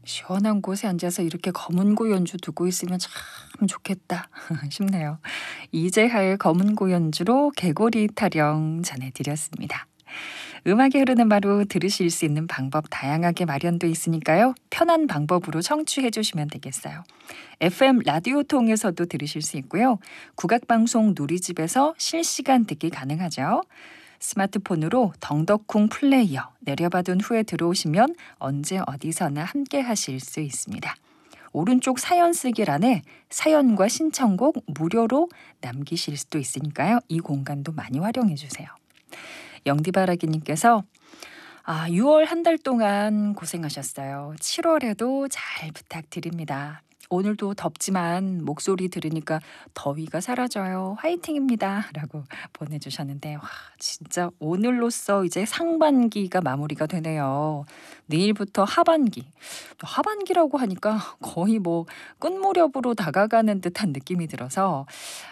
시원한 곳에 앉아서 이렇게 검은고 연주 듣고 있으면 참 좋겠다 싶네요. 이재하의 검은고 연주로 개구리 타령 전해드렸습니다. 음악이 흐르는 바로 들으실 수 있는 방법 다양하게 마련돼 있으니까요. 편한 방법으로 청취해 주시면 되겠어요. FM 라디오 통해서도 들으실 수 있고요. 국악방송 누리집에서 실시간 듣기 가능하죠. 스마트폰으로 덩덕쿵 플레이어 내려받은 후에 들어오시면 언제 어디서나 함께 하실 수 있습니다. 오른쪽 사연 쓰기란에 사연과 신청곡 무료로 남기실 수도 있으니까요. 이 공간도 많이 활용해 주세요. 영디바라기님께서 6월 한 달 동안 고생하셨어요. 7월에도 잘 부탁드립니다. 오늘도 덥지만 목소리 들으니까 더위가 사라져요. 화이팅입니다. 라고 보내주셨는데 진짜 오늘로써 이제 상반기가 마무리가 되네요. 내일부터 하반기. 하반기라고 하니까 거의 뭐 끝무렵으로 다가가는 듯한 느낌이 들어서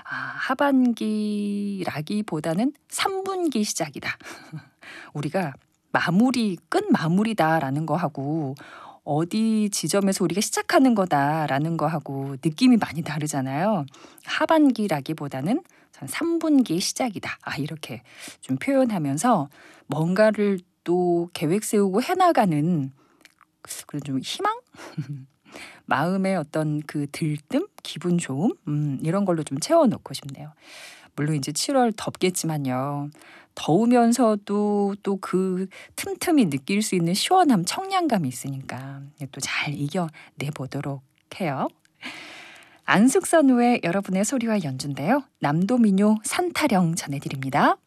하반기라기보다는 3분기 시작이다. 우리가 끝 마무리다라는 거하고 어디 지점에서 우리가 시작하는 거다라는 거하고 느낌이 많이 다르잖아요. 하반기라기보다는 3분기 시작이다. 이렇게 좀 표현하면서 뭔가를 또 계획 세우고 해나가는 그런 좀 희망? 마음의 어떤 그 들뜸? 기분 좋음? 이런 걸로 좀 채워놓고 싶네요. 물론 이제 7월 덥겠지만요. 더우면서도 또 그 틈틈이 느낄 수 있는 시원함, 청량감이 있으니까 또 잘 이겨내 보도록 해요. 안숙선우의 여러분의 소리와 연주인데요. 남도민요 산타령 전해드립니다.